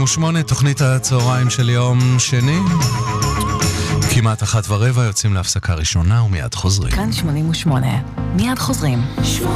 88, תוכנית הצהריים של יום שני. כמעט 1:15 יוצאים להפסקה ראשונה ומיד חוזרים. כאן 88, מיד חוזרים.